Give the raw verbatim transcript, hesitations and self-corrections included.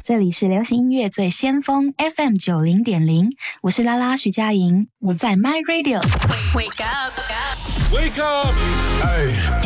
这里是流行音乐最先锋 F M 九零点零，我是拉拉徐佳莹，我在 My Radio。Wake up, wake up, hey.